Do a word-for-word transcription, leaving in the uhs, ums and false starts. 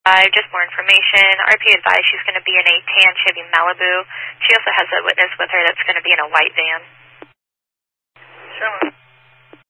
Uh, just more information. R P advised she's going to be in a tan Chevy Malibu. She also has a witness with her that's going to be in a white van. Sure.